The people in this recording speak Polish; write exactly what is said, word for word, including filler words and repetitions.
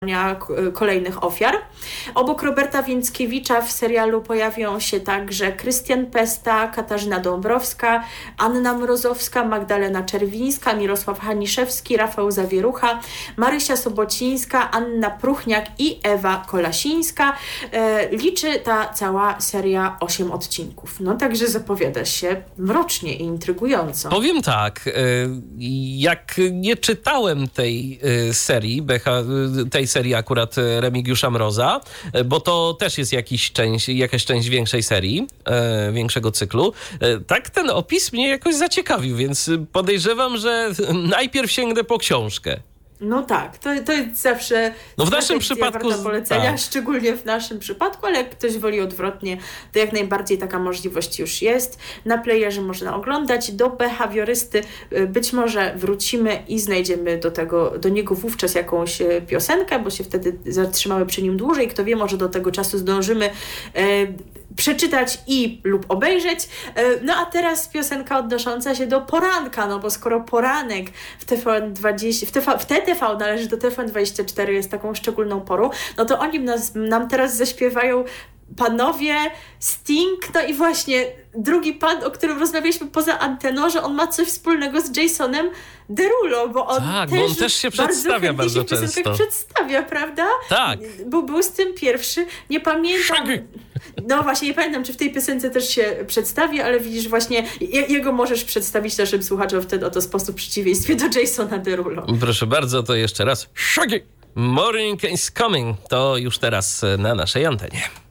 kolejnych ofiar. Obok Roberta Więckiewicza w serialu pojawią się także Krystian Pesta, Katarzyna Dąbrowska, Anna Mrozowska, Magdalena Czerwińska, Mirosław Haniszewski, Rafał Zawierucha, Marysia Sobocińska, Anna Pruchniak i Ewa Kolasińska. E, liczy ta cała seria osiem odcinków. No także zapowiada się mrocznie i intrygująco. Powiem tak, jak nie czytałem tej serii, tej serii akurat Remigiusza Mroza, bo to też jest jakiś część, jakaś część większej serii, większego cyklu, tak ten opis mnie jakoś zaciekawił, więc podejrzewam, że najpierw sięgnę po książkę. No tak, to, to jest zawsze no w naszym przypadku warta polecenia, tak. Szczególnie w naszym przypadku, ale jak ktoś woli odwrotnie, to jak najbardziej taka możliwość już jest. Na playerze można oglądać. Do behawiorysty być może wrócimy i znajdziemy do tego, do niego wówczas jakąś piosenkę, bo się wtedy zatrzymały przy nim dłużej. Kto wie, może do tego czasu zdążymy e, przeczytać i lub obejrzeć. No a teraz piosenka odnosząca się do poranka, no bo skoro poranek w T V N dwadzieścia, w, T V, w T T V należy do T V N dwadzieścia cztery, jest taką szczególną porą, no to oni nas, nam teraz zaśpiewają panowie Sting, no i właśnie drugi pan, o którym rozmawialiśmy poza anteną, że on ma coś wspólnego z Jasonem Derulo, bo on, tak, też, bo on też się przedstawia bardzo, bardzo często. przedstawia, prawda? Tak. Bo był z tym pierwszy. Nie pamiętam. Shaggy. No właśnie, nie pamiętam, czy w tej piosence też się przedstawi, ale widzisz właśnie, jego możesz przedstawić naszym słuchaczom w ten oto sposób w przeciwieństwie do Jasona Derulo. Proszę bardzo, to jeszcze raz. Shaggy. Morning is coming. To już teraz na naszej antenie.